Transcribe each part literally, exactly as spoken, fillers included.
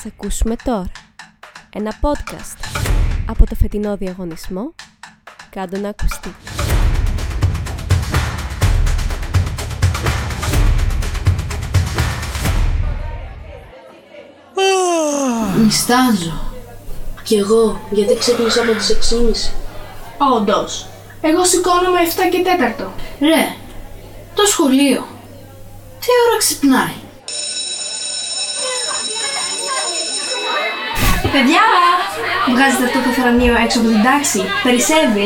Ας ακούσουμε τώρα ένα podcast από το φετινό διαγωνισμό «Κάντο να ακουστεί». Νιστάζω. Κι εγώ, γιατί ξύπνησα από τις έξι και μισή. Όντως. Εγώ σηκώνομαι εφτά και τέταρτο. Ρε, το σχολείο. Τι ώρα ξυπνάει? Παιδιά! Βγάζετε αυτό το θρανείο έξω από την τάξη. Περισσεύει.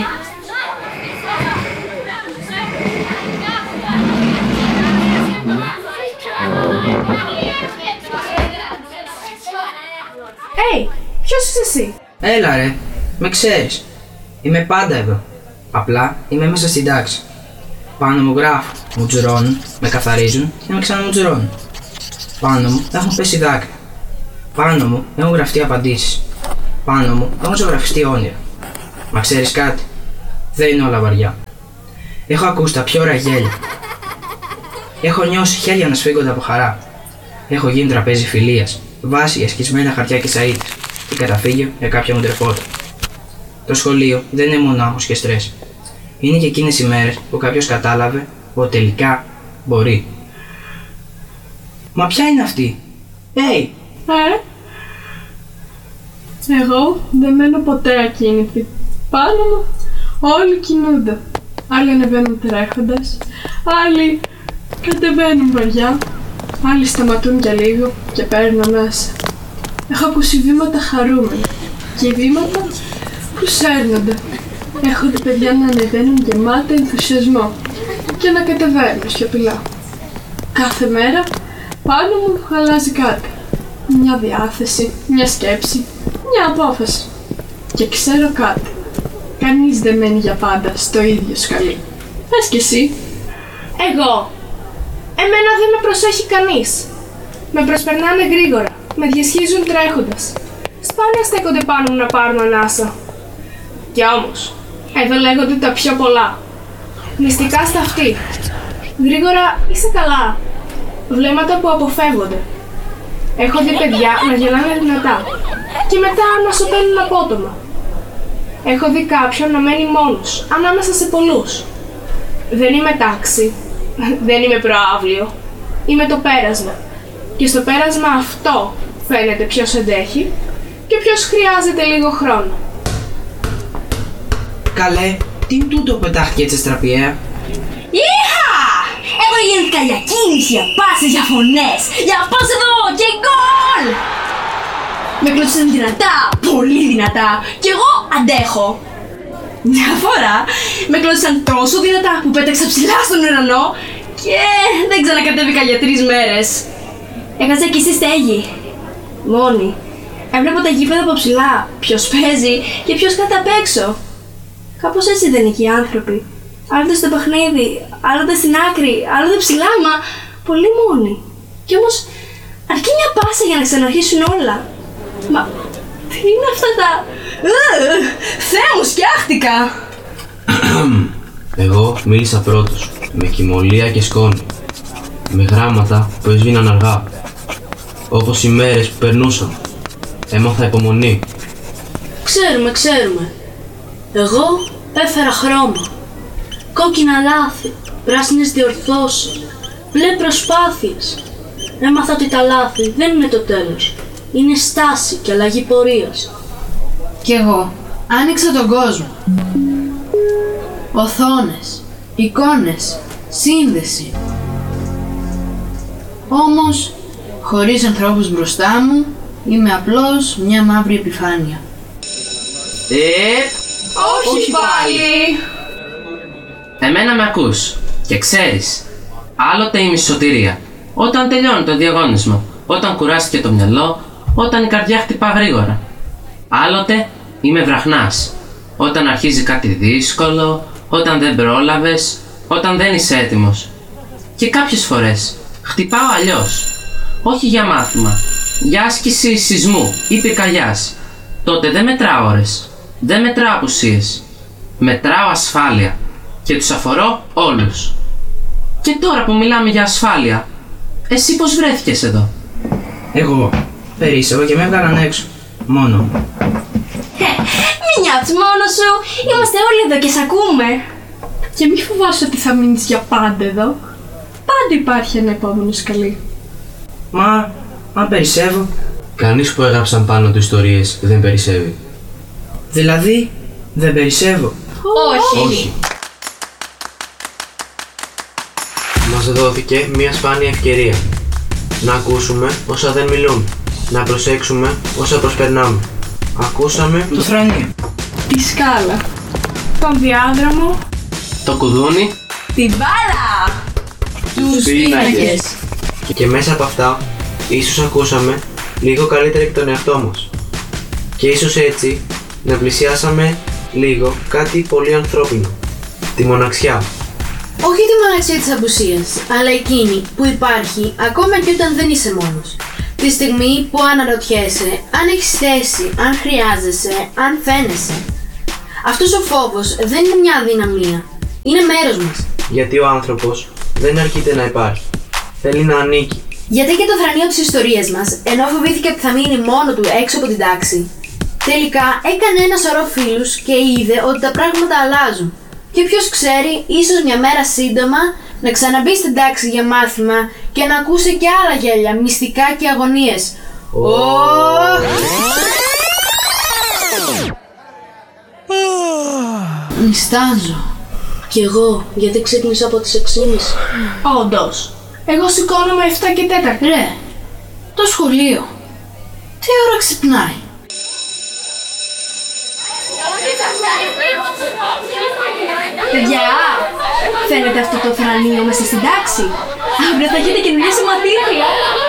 Hey, ποιος είσαι εσύ? Έλα ρε, με ξέρεις. Είμαι πάντα εδώ. Απλά είμαι μέσα στην τάξη. Πάνω μου γράφω, μου τζουρώνουν, με καθαρίζουν και με ξαναμουτζουρώνουν. Πάνω μου έχουν πέσει δάκρυα. Πάνω μου έχουν γραφτεί απαντήσεις. Πάνω μου έχουν ζωγραφιστεί όνειρα. Μα ξέρεις κάτι? Δεν είναι όλα βαριά. Έχω ακούσει τα πιο ωραία γέλια. Έχω νιώσει χέρια να σφίγγονται από χαρά. Έχω γίνει τραπέζι φιλίας, βάση για σκισμένα χαρτιά και σαΐτες και καταφύγιο για κάποια μου τρεφότα. Το σχολείο δεν είναι μόνο άγχος και στρες. Είναι και εκείνες οι μέρες που κάποιος κατάλαβε ότι τελικά μπορεί. Μα ποια είναι αυτή? Hey! Ε, εγώ δεν μένω ποτέ ακίνητη. Πάνω μου όλοι κινούνται. Άλλοι ανεβαίνουν τρέχοντας, άλλοι κατεβαίνουν βαριά, άλλοι σταματούν για λίγο και παίρνουν ανάσα. Έχω ακούσει βήματα χαρούμενα και βήματα που σέρνονται. Έχω δει παιδιά να ανεβαίνουν γεμάτα ενθουσιασμό και να κατεβαίνουν σιωπηλά. Κάθε μέρα πάνω μου αλλάζει κάτι. Μια διάθεση, μια σκέψη, μια απόφαση. Και ξέρω κάτι. Κανείς δεν μένει για πάντα στο ίδιο σκαλί. Πες κι εσύ. Εγώ. Εμένα δεν με προσέχει κανείς. Με προσπερνάνε γρήγορα. Με διασχίζουν τρέχοντας. Σπάνια στέκονται πάνω μου να πάρουν ανάσα. Κι όμως, εδώ λέγονται τα πιο πολλά. Μυστικά στα αυτή. Γρήγορα είσαι καλά. Βλέμματα που αποφεύγονται. Έχω δει παιδιά να γελάνε δυνατά και μετά να σωπαίνουν απότομα. Έχω δει κάποιον να μένει μόνος, ανάμεσα σε πολλούς. Δεν είμαι τάξη, δεν είμαι προαύλιο, είμαι το πέρασμα. Και στο πέρασμα αυτό φαίνεται ποιος αντέχει και ποιος χρειάζεται λίγο χρόνο. Καλέ, τι είναι τούτο που πετάχτηκε έτσι στραπιαία? Ιχα! Εγώ γεννήθηκα για κίνηση, για πάσες, για φωνές, για πας εδώ και γκολ! Με κλωτσίσαν δυνατά, πολύ δυνατά, και εγώ αντέχω. Μια φορά με κλωτσίσαν τόσο δυνατά που πέταξα ψηλά στον ουρανό και δεν ξανακατέβηκα για τρεις μέρες. Έχασα εκεί στη στέγη, μόνη. Έβλεπα τα γήπεδα από ψηλά, ποιος παίζει και ποιος κάτω απ' έξω. Κάπως έτσι δεν είναι και οι άνθρωποι. Άλλοτε στο παιχνίδι, άλλοτε στην άκρη, άλλοτε ψηλά, μα πολύ μόνοι. Κι όμως αρκεί μια πάσα για να ξαναρχίσουν όλα. Μα τι είναι αυτά τα... Θεέ μου, σκιάχτηκα! Εγώ μίλησα πρώτος, με κυμολία και σκόνη, με γράμματα που έσβηναν αργά. Όπως οι μέρες που περνούσαν, έμαθα υπομονή. Ξέρουμε, ξέρουμε. Εγώ έφερα χρώμα. Κόκκινα λάθη, πράσινες διορθώσεις, μπλε προσπάθειες. Έμαθα ότι τα λάθη δεν είναι το τέλος. Είναι στάση και αλλαγή πορείας. Κι εγώ άνοιξα τον κόσμο. Οθόνες, εικόνες, σύνδεση. Όμως, χωρίς ανθρώπους μπροστά μου, είμαι απλώς μια μαύρη επιφάνεια. Ε, Όχι, όχι πάλι! Εμένα με ακούς και ξέρεις, άλλοτε είμαι η σωτηρία. Όταν τελειώνει το διαγώνισμα, όταν κουράστηκε το μυαλό, όταν η καρδιά χτυπά γρήγορα. Άλλοτε είμαι βραχνάς, όταν αρχίζει κάτι δύσκολο, όταν δεν πρόλαβες, όταν δεν είσαι έτοιμος. Και κάποιες φορές χτυπάω αλλιώς, όχι για μάθημα, για άσκηση σεισμού ή πυρκαγιάς. Τότε δεν μετράω ώρες, δεν μετράω απουσίες, μετράω ασφάλεια και τους αφορώ όλους. Και τώρα που μιλάμε για ασφάλεια, εσύ πώς βρέθηκες εδώ? Εγώ. Περίσσευα και με έβγαλαν έξω. Μόνο. Μην νιώθεις μόνος σου. Είμαστε όλοι εδώ και σ' ακούμε. Και μη φοβάσαι ότι θα μείνεις για πάντα εδώ. Πάντα υπάρχει ένα επόμενο σκαλί. Μα, αν περισσεύω. Κανείς που έγραψαν πάνω του ιστορίες δεν περισσεύει. Δηλαδή, δεν περισσεύω. Όχι. Όχι. Μας δόθηκε μια σπάνια ευκαιρία. Να ακούσουμε όσα δεν μιλούν. Να προσέξουμε όσα προσπερνάμε. Ακούσαμε Το θρανίο. Τη σκάλα. Τον διάδρομο. Το κουδούνι. Την μπάλα. Τους πίνακες. και, και μέσα από αυτά ίσως ακούσαμε λίγο καλύτερα και τον εαυτό μας. Και ίσως έτσι να πλησιάσαμε λίγο κάτι πολύ ανθρώπινο. Τη μοναξιά. Όχι τη μοναξιά της απουσίας, αλλά εκείνη που υπάρχει ακόμα και όταν δεν είσαι μόνος. Τη στιγμή που αναρωτιέσαι αν έχεις θέση, αν χρειάζεσαι, αν φαίνεσαι. Αυτός ο φόβος δεν είναι μια αδυναμία, είναι μέρος μας. Γιατί ο άνθρωπος δεν αρκείται να υπάρχει. Θέλει να ανήκει. Γιατί και το θρανείο της ιστορίας μας, ενώ φοβήθηκε ότι θα μείνει μόνο του έξω από την τάξη, τελικά έκανε ένα σωρό φίλους και είδε ότι τα πράγματα αλλάζουν. Και ποιος ξέρει, ίσως μια μέρα σύντομα να ξαναμπεί στην τάξη για μάθημα και να ακούσει και άλλα γέλια, μυστικά και αγωνίες. Oh. Νιστάζω. Κι εγώ, γιατί ξύπνησα από τις έξι και μισή. Όντως. Εγώ σηκώνομαι εφτά και τέταρτα. Ρε, το σχολείο. Τι ώρα ξυπνάει? Παιδιά, φαίνεται αυτό το θρανίο μέσα στην τάξη. Αύριο θα γίνεται καινούργια σε μαθήτρια.